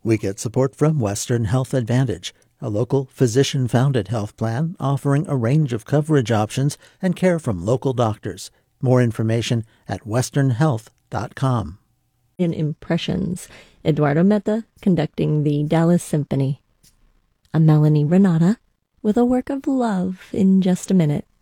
We get support from Western Health Advantage, a local physician-founded health plan offering a range of coverage options and care from local doctors. More information at westernhealth.com. In Impressions, Eduardo Meta conducting the Dallas Symphony. I'm Melanie Renata with a work of love in just a minute.